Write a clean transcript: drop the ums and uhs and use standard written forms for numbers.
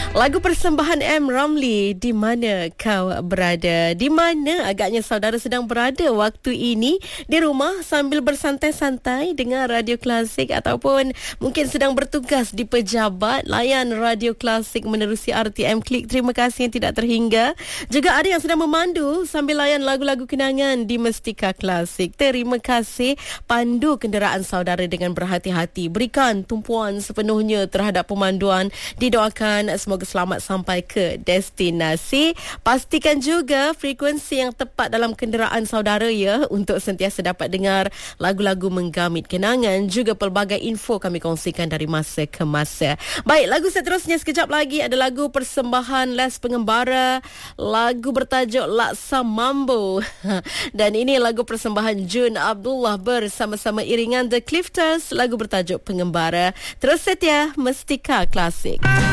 Lagu persembahan M. Ramlee, Di Mana Kau Berada. Di mana agaknya saudara sedang berada waktu ini? Di rumah sambil bersantai-santai dengar radio klasik, ataupun mungkin sedang bertugas di pejabat, layan radio klasik menerusi RTM Klik. Terima kasih yang tidak terhingga. Juga ada yang sedang memandu sambil layan lagu-lagu kenangan di Mestika Klasik. Terima kasih. Pandu kenderaan saudara dengan berhati-hati. Berikan tumpuan sepenuhnya terhadap pemanduan. Didoakan semoga selamat sampai ke destinasi. Pastikan juga frekuensi yang tepat dalam kenderaan saudara ya, untuk sentiasa dapat dengar lagu-lagu menggamit kenangan. Juga pelbagai info kami kongsikan dari masa ke masa. Baik, lagu seterusnya sekejap lagi ada lagu persembahan Les Pengembara, lagu bertajuk Laksa Mambo. Dan ini lagu persembahan Jun Abdullah bersama-sama iringan The Clifters, lagu bertajuk Pengembara. Terus setia Mestika Klasik.